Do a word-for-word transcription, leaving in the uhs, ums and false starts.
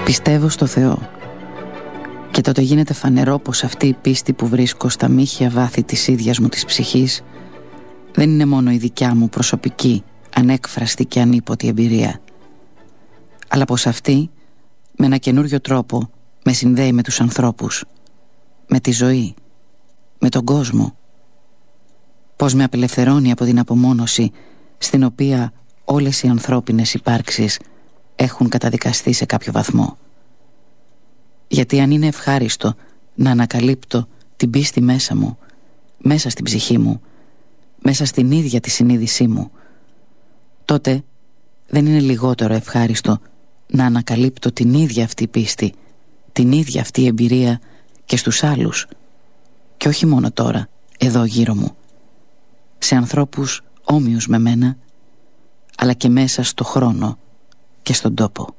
Πιστεύω στο Θεό. Και τότε γίνεται φανερό πως αυτή η πίστη που βρίσκω στα μύχια βάθη της ίδιας μου της ψυχής δεν είναι μόνο η δικιά μου προσωπική, ανέκφραστη και ανίποτη εμπειρία, αλλά πως αυτή με ένα καινούριο τρόπο με συνδέει με τους ανθρώπους, με τη ζωή, με τον κόσμο, πως με απελευθερώνει από την απομόνωση στην οποία όλες οι ανθρώπινες υπάρξεις έχουν καταδικαστεί σε κάποιο βαθμό. Γιατί αν είναι ευχάριστο να ανακαλύπτω την πίστη μέσα μου, μέσα στην ψυχή μου, μέσα στην ίδια τη συνείδησή μου, τότε δεν είναι λιγότερο ευχάριστο να ανακαλύπτω την ίδια αυτή πίστη, την ίδια αυτή εμπειρία και στους άλλους, και όχι μόνο τώρα, εδώ γύρω μου, σε ανθρώπους όμοιους με μένα, αλλά και μέσα στο χρόνο και στον τόπο.